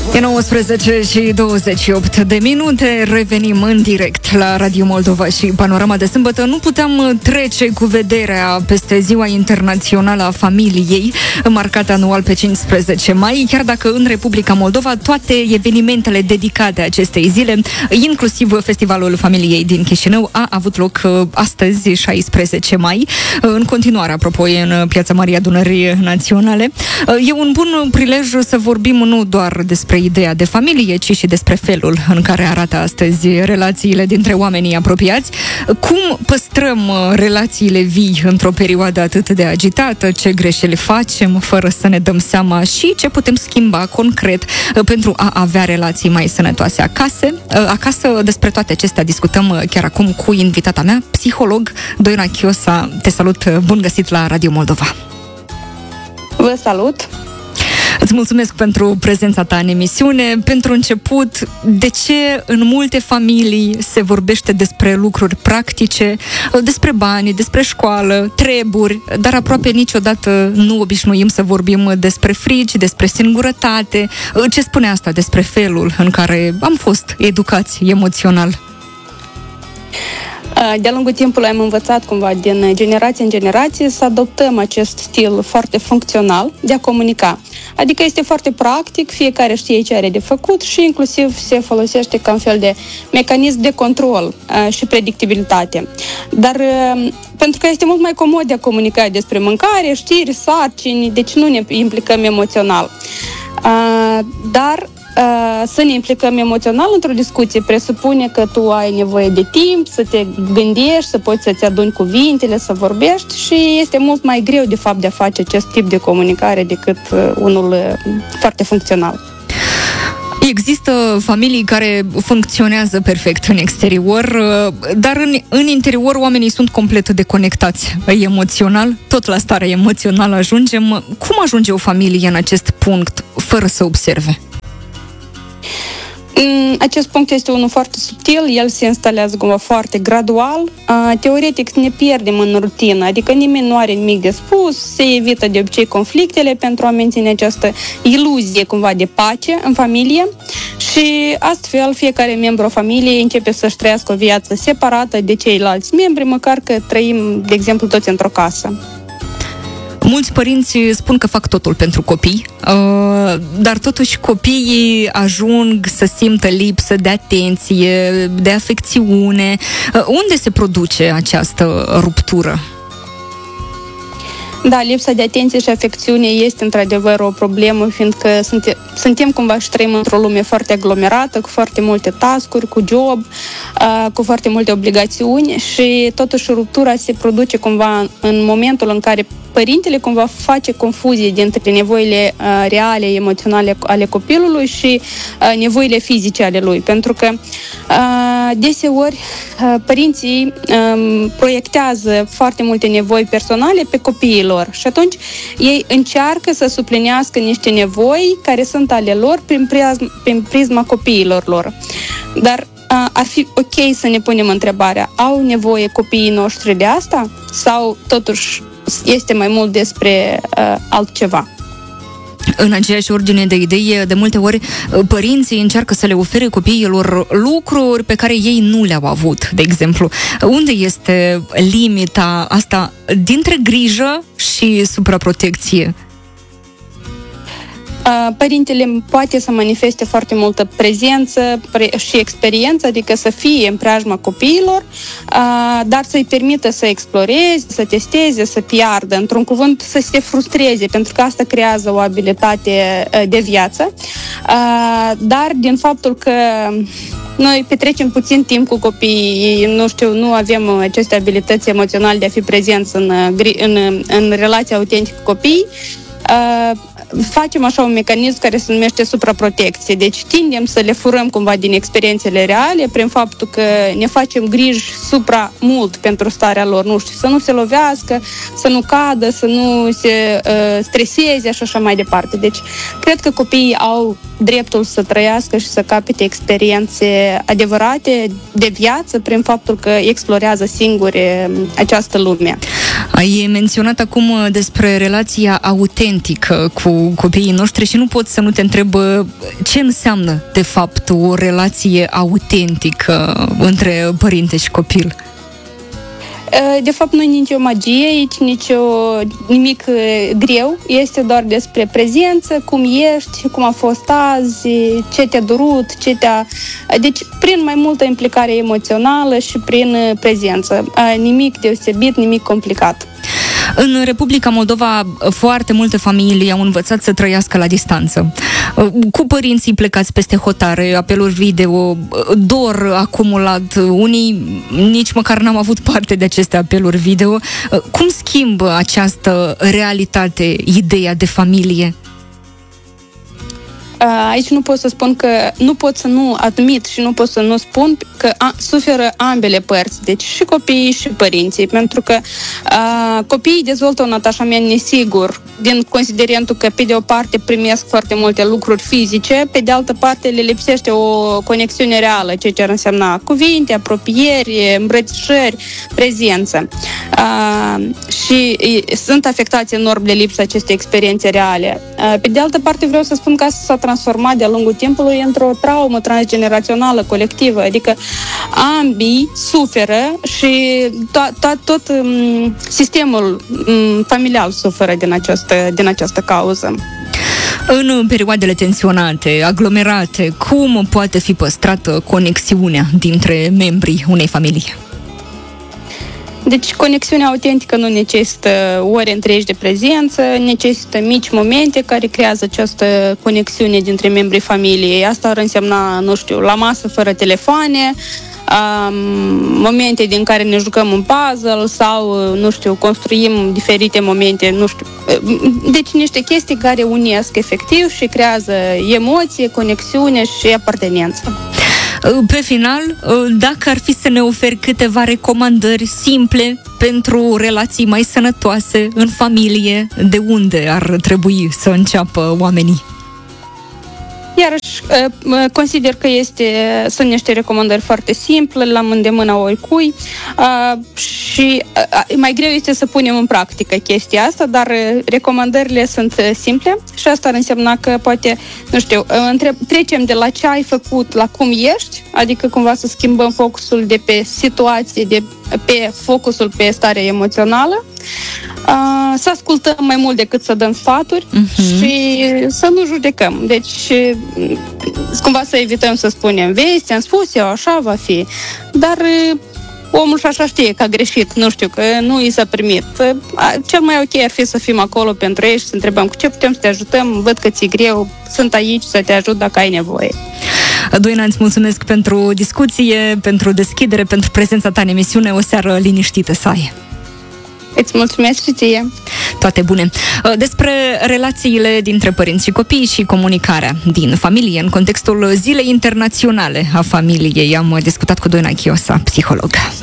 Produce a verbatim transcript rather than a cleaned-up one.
E nouăsprezece și douăzeci și opt de minute, revenim în direct la Radio Moldova și Panorama de Sâmbătă. Nu puteam trece cu vederea peste Ziua Internațională a Familiei, marcată anual pe cincisprezece mai, chiar dacă în Republica Moldova toate evenimentele dedicate acestei zile, inclusiv Festivalul Familiei din Chișinău, a avut loc astăzi, șaisprezece mai. În continuare, apropo, e în Piața Marii Adunării Naționale. E un bun prilej să vorbim nu doar despre ideea de familie, ci și despre felul în care arată astăzi relațiile dintre oamenii apropiați. Cum păstrăm relațiile vii într-o perioadă atât de agitată, ce greșeli facem fără să ne dăm seama și ce putem schimba concret pentru a avea relații mai sănătoase acasă. Acasă, despre toate acestea discutăm chiar acum cu invitata mea, psiholog Doina Chiosa. Te salut, bun găsit la Radio Moldova! Vă salut! Îți mulțumesc pentru prezența ta în emisiune. Pentru început, de ce în multe familii se vorbește despre lucruri practice, despre bani, despre școală, treburi, dar aproape niciodată nu obișnuim să vorbim despre frici, despre singurătate? Ce spune asta despre felul în care am fost educați emoțional? De-a lungul timpului am învățat cumva din generație în generație să adoptăm acest stil foarte funcțional de a comunica. Adică este foarte practic, fiecare știe ce are de făcut și inclusiv se folosește ca un fel de mecanism de control și predictibilitate. Dar pentru că este mult mai comod de a comunica despre mâncare, știri, sarcini, deci nu ne implicăm emoțional. Dar să ne implicăm emoțional într-o discuție presupune că tu ai nevoie de timp, să te gândești, să poți să-ți aduni cuvintele, să vorbești și este mult mai greu de fapt de a face acest tip de comunicare decât unul foarte funcțional. Există familii care funcționează perfect în exterior, dar în, în interior oamenii sunt complet deconectați emoțional, tot la stare emoțională ajungem. Cum ajunge o familie în acest punct fără să observe? Acest punct este unul foarte subtil, el se instalează cumva foarte gradual. Teoretic ne pierdem în rutină, adică nimeni nu are nimic de spus, se evită de obicei conflictele pentru a menține această iluzie cumva de pace în familie și astfel fiecare membru a familiei începe să-și trăiască o viață separată de ceilalți membri, măcar că trăim, de exemplu, toți într-o casă. Mulți părinți spun că fac totul pentru copii, dar totuși copiii ajung să simtă lipsă de atenție, de afecțiune. Unde se produce această ruptură? Da, lipsa de atenție și afecțiune este într-adevăr o problemă, fiindcă suntem, suntem cumva și trăim într-o lume foarte aglomerată, cu foarte multe task-uri, cu job, cu foarte multe obligațiuni și totuși ruptura se produce cumva în momentul în care părintele cumva face confuzie dintre nevoile uh, reale, emoționale ale copilului și uh, nevoile fizice ale lui. Pentru că uh, deseori uh, părinții uh, proiectează foarte multe nevoi personale pe copiii lor și atunci ei încearcă să suplinească niște nevoi care sunt ale lor prin prisma, prin prisma copiilor lor. Dar uh, ar fi ok să ne punem întrebarea, au nevoie copiii noștri de asta? Sau totuși este mai mult despre uh, altceva? În aceeași ordine de idei, de multe ori părinții încearcă să le ofere copiilor lucruri pe care ei nu le-au avut, de exemplu. Unde este limita asta dintre grijă și supraprotecție? Părintele poate să manifeste foarte multă prezență și experiență, adică să fie în preajma copiilor, dar să-i permită să exploreze, să testeze, să piardă, într-un cuvânt să se frustreze, pentru că asta creează o abilitate de viață. Dar din faptul că noi petrecem puțin timp cu copiii, nu știu, nu avem aceste abilități emoționale de a fi prezenți în, în, în relația autentică cu copiii, facem așa un mecanism care se numește supraprotecție. Deci tindem să le furăm cumva din experiențele reale prin faptul că ne facem griji supra mult pentru starea lor, nu știu, să nu se lovească, să nu cadă, să nu se uh, streseze și așa mai departe. Deci cred că copiii au dreptul să trăiască și să capete experiențe adevărate de viață prin faptul că explorează singuri această lume. Ai menționat acum despre relația autentică cu copiii noștri și nu pot să nu te întreb ce înseamnă, de fapt, o relație autentică între părinte și copil. De fapt, nu e nicio magie aici, nicio, nimic greu. Este doar despre prezență, cum ești, cum a fost azi, ce te-a durut, ce te-a... Deci, prin mai multă implicare emoțională și prin prezență. Nimic deosebit, nimic complicat. În Republica Moldova, foarte multe familii au învățat să trăiască la distanță. Cu părinții plecați peste hotare, apeluri video, dor acumulat. Unii nici măcar n-au avut parte de aceste apeluri video. Cum schimbă această realitate ideea de familie? Aici nu pot să spun că, nu pot să nu admit și nu pot să nu spun că a, suferă ambele părți, deci și copiii și părinții, pentru că a, copiii dezvoltă un atașament nesigur din considerentul că pe de o parte primesc foarte multe lucruri fizice, pe de altă parte le lipsește o conexiune reală, ceea ce ar însemna cuvinte, apropieri, îmbrățișări, prezență. A, și e, sunt afectați enorm de lipsa acestei experiențe reale. A, pe de altă parte vreau să spun că asta s-a transformat de-a lungul timpului într-o traumă transgenerațională colectivă, adică ambii suferă și to- to- tot um, sistemul um, familial suferă din această, din această cauză. În perioadele tensionate, aglomerate, cum poate fi păstrată conexiunea dintre membrii unei familii? Deci conexiunea autentică nu necesită ore întregi de prezență, necesită mici momente care creează această conexiune dintre membrii familiei. Asta ar însemna, nu știu, la masă fără telefoane, um, momente din care ne jucăm un puzzle sau, nu știu, construim diferite momente, nu știu. Deci niște chestii care unesc efectiv și creează emoție, conexiune și apartenență. Pe final, dacă ar fi să ne oferi câteva recomandări simple pentru relații mai sănătoase în familie, de unde ar trebui să înceapă oamenii? Iarăși, consider că este, sunt niște recomandări foarte simple, la îndemâna oricui și mai greu este să punem în practică chestia asta, dar recomandările sunt simple și asta ar însemna că poate, nu știu, trecem de la ce ai făcut la cum ești, adică cumva să schimbăm focusul de pe situație, de pe focusul pe starea emoțională, Uh, să ascultăm mai mult decât să dăm sfaturi uh-huh. și să nu judecăm. Deci, cumva să evităm să spunem, vezi, ți-am spus eu, așa va fi. Dar omul și așa știe că a greșit, nu știu, că nu i s-a primit. Cel mai ok ar fi să fim acolo pentru ei și să întrebăm cu ce putem să te ajutăm, văd că ți-e greu, sunt aici să te ajut dacă ai nevoie. Doina, îți mulțumesc pentru discuție, pentru deschidere, pentru prezența ta în emisiune. O seară liniștită să ai. Îți mulțumesc și ție. Toate bune. Despre relațiile dintre părinți și copii și comunicarea din familie în contextul Zilei Internaționale a Familiei am discutat cu Doina Chiosa, psiholog.